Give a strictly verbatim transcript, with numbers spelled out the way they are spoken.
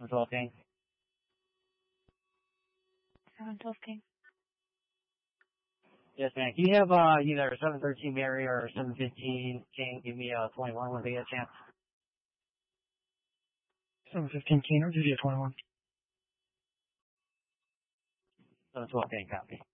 seven twelve King. seven twelve King. Yes, man. Can you have uh, either seven thirteen Mary or seven fifteen King give me a twenty-one when they get a chance? seven fifteen King, or give you a twenty-one. seven twelve King, copy.